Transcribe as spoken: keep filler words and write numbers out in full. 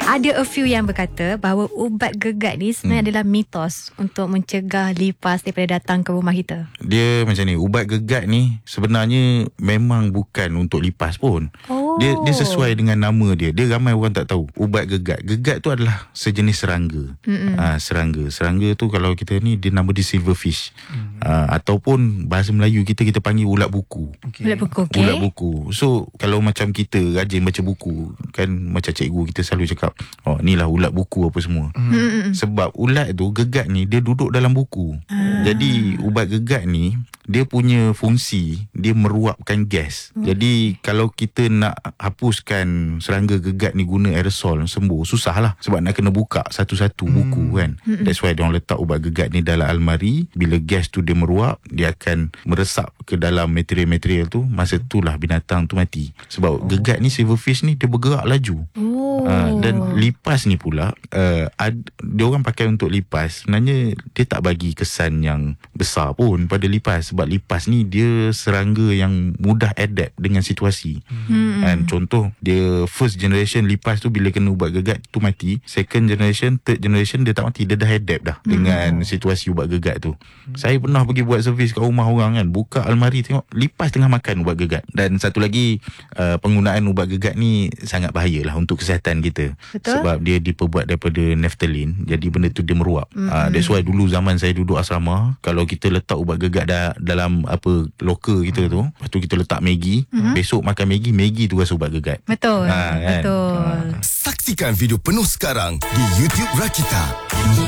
Ada a few yang berkata bahawa ubat gegat ni sebenarnya hmm. adalah mitos untuk mencegah lipas daripada datang ke rumah kita. Dia macam ni, ubat gegat ni sebenarnya memang bukan untuk lipas pun. Oh. Dia, dia sesuai dengan nama dia. Dia ramai orang tak tahu. Ubat gegat. Gegat tu adalah sejenis serangga. Ha, serangga. Serangga tu kalau kita ni, dia nama dia silverfish. Mm-hmm. Ha, ataupun bahasa Melayu kita, kita panggil ulat buku. Okay. Ulat buku, okay. Ulat buku. So, kalau macam kita rajin baca buku, kan macam cikgu kita selalu cakap, oh, ni lah ulat buku apa semua. Mm-hmm. Sebab ulat tu, gegat ni, dia duduk dalam buku. Mm. Jadi, ubat gegat ni, dia punya fungsi, dia meruapkan gas. Mm. Jadi, kalau kita nak hapuskan serangga gegat ni guna aerosol, sembuh, susah lah. Sebab nak kena buka satu-satu mm. buku kan. Mm-mm. That's why diorang letak ubat gegat ni dalam almari. Bila gas tu dia meruap, dia akan meresap ke dalam material-material tu. Masa itulah binatang tu mati. Sebab oh. gegat ni, silverfish ni, dia bergerak laju. Oh. Uh, dan lipas ni pula, uh, ad, diorang pakai untuk lipas. Sebenarnya, dia tak bagi kesan yang besar pun pada lipas. Sebab lipas ni, dia serangga yang mudah adapt dengan situasi. Hmm. And contoh, dia first generation lipas tu bila kena ubat gegat tu mati. Second generation, third generation dia tak mati. Dia dah adapt dah hmm. dengan situasi ubat gegat tu. Hmm. Saya pernah pergi buat servis kat rumah orang kan. Buka almari tengok lipas tengah makan ubat gegat. Dan satu lagi, uh, penggunaan ubat gegat ni sangat bahaya lah untuk kesihatan kita. Betul? Sebab dia diperbuat daripada naftalin. Jadi benda tu dia meruap. Hmm. Uh, that's why dulu zaman saya duduk asrama, kalau kita letak ubat gegat da- dalam apa loker kita tu, lepas tu kita letak Maggi, hmm. besok makan Maggi, Maggi tu rasa ubat gegat. Betul. Ha, kan? Betul. Ha. Saksikan video penuh sekarang di YouTube Rakita.